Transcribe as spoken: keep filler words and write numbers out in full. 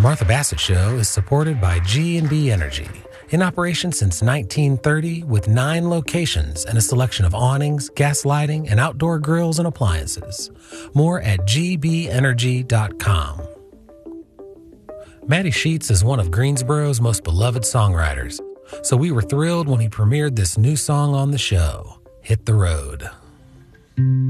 The Martha Bassett Show is supported by G and B Energy, in operation since nineteen thirty with nine locations and a selection of awnings, gas lighting, and outdoor grills and appliances. More at g b energy dot com. Matty Sheets is one of Greensboro's most beloved songwriters, so we were thrilled when he premiered this new song on the show, Hit the Road.